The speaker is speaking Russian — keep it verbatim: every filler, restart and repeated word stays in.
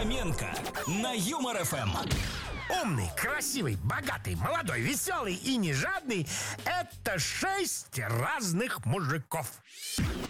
Фоменко на Юмор ФМ. Умный, красивый, богатый, молодой, веселый и не жадный — это шесть разных мужиков.